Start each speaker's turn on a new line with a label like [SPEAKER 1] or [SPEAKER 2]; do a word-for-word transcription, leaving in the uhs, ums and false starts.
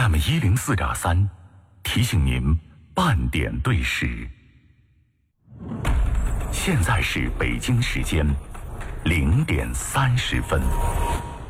[SPEAKER 1] F M 一零四点三，提醒您半点对时。现在是北京时间零点三十分。